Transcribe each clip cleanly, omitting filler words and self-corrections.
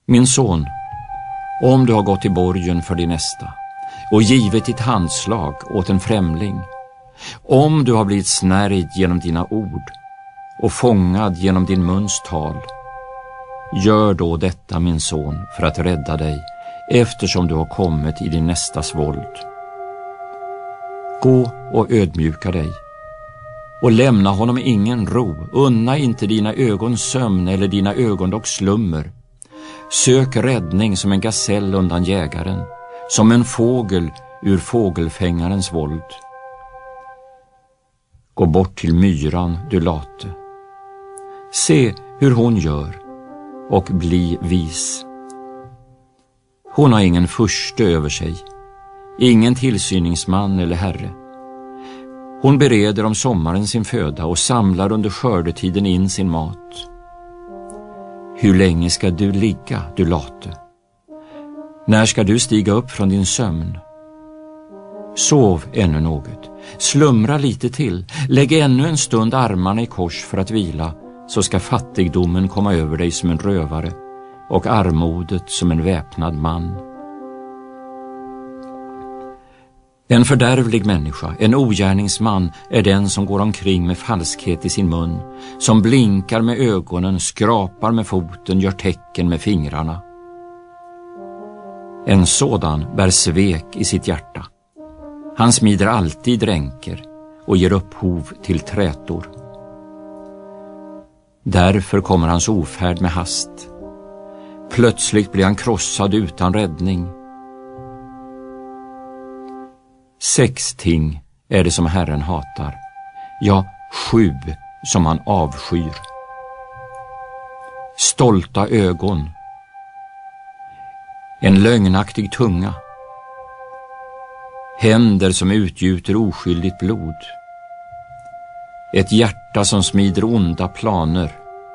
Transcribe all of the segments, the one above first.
Min son, om du har gått i borgen för din nästa och givit ditt handslag åt en främling, om du har blivit snärjd genom dina ord och fångad genom din muns tal, gör då detta, min son, för att rädda dig, eftersom du har kommit i din nästas våld. Gå och ödmjuka dig och lämna honom ingen ro. Unna inte dina ögons sömn eller dina ögonlocks slummer. Sök räddning som en gasell undan jägaren, som en fågel ur fågelfängarens våld. Gå bort till myran, du late. Se hur hon gör och bli vis. Hon har ingen furste över sig, ingen tillsyningsman eller herre. Hon bereder om sommaren sin föda och samlar under skördetiden in sin mat. Hur länge ska du ligga, du late? När ska du stiga upp från din sömn? Sov ännu något, slumra lite till, lägg ännu en stund armarna i kors för att vila, så ska fattigdomen komma över dig som en rövare och armodet som en väpnad man. En fördärvlig människa, en ogärningsman, är den som går omkring med falskhet i sin mun, som blinkar med ögonen, skrapar med foten, gör tecken med fingrarna. En sådan bär svek i sitt hjärta. Han smider alltid ränker och ger upphov till trätor. Därför kommer hans ofärd med hast. Plötsligt blir han krossad utan räddning. 6 ting är det som Herren hatar, ja 7 som han avskyr. Stolta ögon, en lögnaktig tunga, händer som utgjuter oskyldigt blod, ett hjärta som smider onda planer,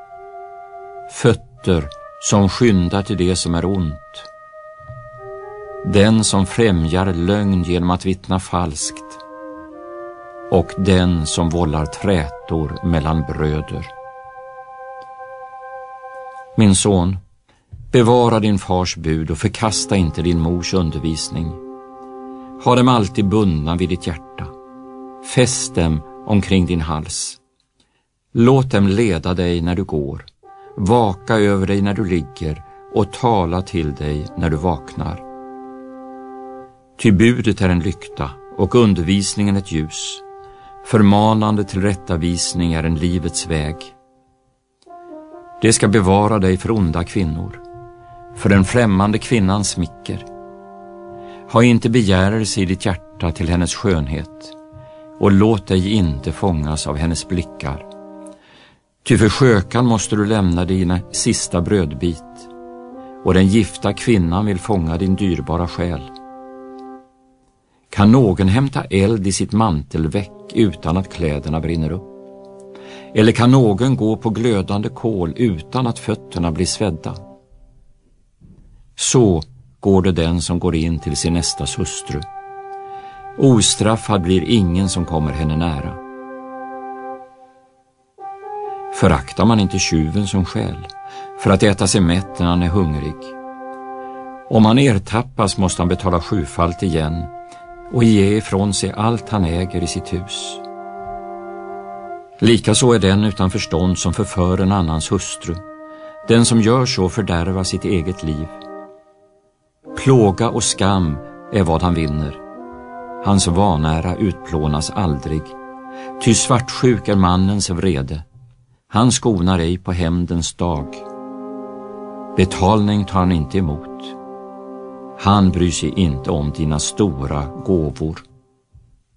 fötter som skyndar till det som är ont, den som främjar lögn genom att vittna falskt och den som vållar trätor mellan bröder. Min son, bevara din fars bud och förkasta inte din mors undervisning. Ha dem alltid bundna vid ditt hjärta. Fäst dem omkring din hals. Låt dem leda dig när du går, vaka över dig när du ligger och tala till dig när du vaknar. Ty budet är en lykta och undervisningen ett ljus. Förmanande till rättavisning är en livets väg. Det ska bevara dig för onda kvinnor, för den främmande kvinnans smicker. Ha inte begärelse i ditt hjärta till hennes skönhet och låt dig inte fångas av hennes blickar. Ty för skökan måste du lämna dina sista brödbit och den gifta kvinnan vill fånga din dyrbara själ. Kan någon hämta eld i sitt mantelväck utan att kläderna brinner upp? Eller kan någon gå på glödande kol utan att fötterna blir svedda? Så går det den som går in till sin nästas hustru. Ostraffad blir ingen som kommer henne nära. Föraktar man inte tjuven som stjäl för att äta sig mätt när han är hungrig? Om han ertappas måste han betala 7-falt igen och ge ifrån sig allt han äger i sitt hus. Likaså är den utan förstånd som förför en annans hustru. Den som gör så fördärvar sitt eget liv. Plåga och skam är vad han vinner. Hans vanära utplånas aldrig. Ty svartsjuk är mannens vrede. Han skonar ej på hämndens dag. Betalning tar han inte emot. Han bryr sig inte om dina stora gåvor.